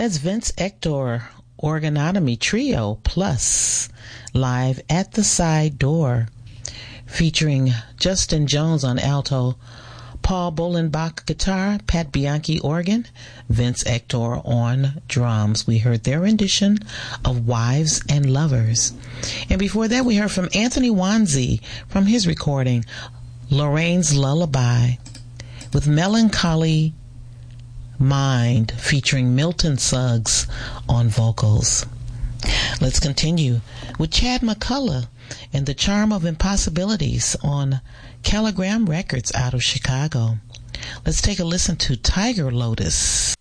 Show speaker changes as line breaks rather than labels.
That's Vince Ector, Organotomy Trio Plus, live at the Side Door, featuring Justin Jones on alto, Paul Bolenbach guitar, Pat Bianchi organ, Vince Ector on drums. We heard their rendition of Wives and Lovers. And before that, we heard from Anthony Wanzi from his recording, Lorraine's Lullaby, with Melancholy Mind, featuring Milton Suggs on vocals. Let's continue with Chad McCullough and The Charm of Impossibilities on Caligram Records out of Chicago. Let's take a listen to Tiger Lotus.